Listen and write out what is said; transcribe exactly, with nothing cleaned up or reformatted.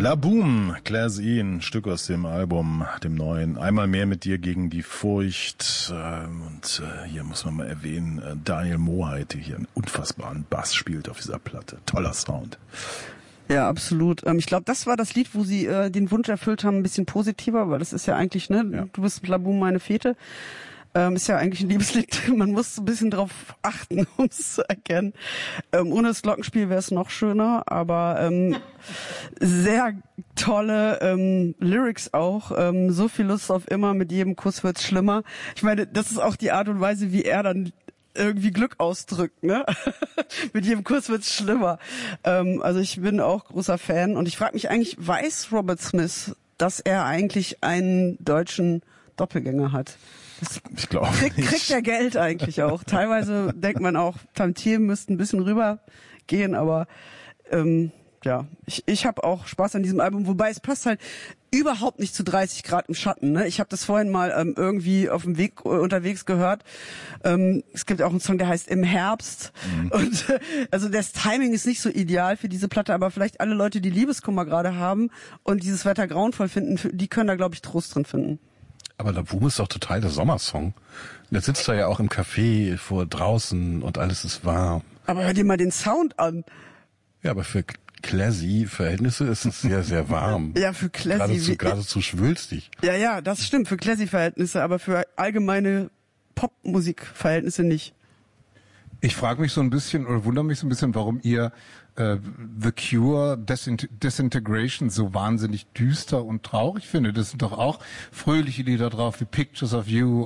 La Boom, Class E, ein Stück aus dem Album, dem neuen Einmal mehr mit dir gegen die Furcht. Und hier muss man mal erwähnen, Daniel Moheit, der hier einen unfassbaren Bass spielt auf dieser Platte. Toller Sound. Ja, absolut. Ich glaube, das war das Lied, wo sie äh, den Wunsch erfüllt haben, ein bisschen positiver, weil das ist ja eigentlich, ne, ja. Du bist La Boom, meine Fete. Ähm, ist ja eigentlich ein Liebeslied. Man muss ein bisschen drauf achten, um es zu erkennen. Ähm, ohne das Glockenspiel wäre es noch schöner, aber ähm, sehr tolle ähm, Lyrics auch. Ähm, so viel Lust auf immer, mit jedem Kuss wird's schlimmer. Ich meine, das ist auch die Art und Weise, wie er dann irgendwie Glück ausdrückt, ne? Mit jedem Kuss wird's schlimmer. Ähm, also ich bin auch großer Fan und ich frage mich eigentlich, weiß Robert Smith, dass er eigentlich einen deutschen Doppelgänger hat? Das ich glaube krieg, kriegt er Geld eigentlich auch. Teilweise denkt man auch, Tantiemen müssten ein bisschen rübergehen, aber ähm, ja, ich, ich habe auch Spaß an diesem Album, wobei es passt halt überhaupt nicht zu dreißig Grad im Schatten. Ne? Ich habe das vorhin mal ähm, irgendwie auf dem Weg äh, unterwegs gehört. Ähm, es gibt auch einen Song, der heißt Im Herbst. Mhm. Und äh, also das Timing ist nicht so ideal für diese Platte, aber vielleicht alle Leute, die Liebeskummer gerade haben und dieses Wetter grauenvoll finden, die können da, glaube ich, Trost drin finden. Aber La Boom ist doch total der Sommersong. Der sitzt da ja auch im Café vor draußen und alles ist warm. Aber hör dir mal den Sound an. Ja, aber für Classy-Verhältnisse ist es sehr, sehr warm. Ja, für Classy. Geradezu, geradezu schwülstig. Ja, ja, das stimmt, für Classy-Verhältnisse, aber für allgemeine Popmusik-Verhältnisse nicht. Ich frage mich so ein bisschen oder wundere mich so ein bisschen, warum ihr äh, The Cure, Desint- Disintegration so wahnsinnig düster und traurig findet. Das sind doch auch fröhliche Lieder drauf wie Pictures of You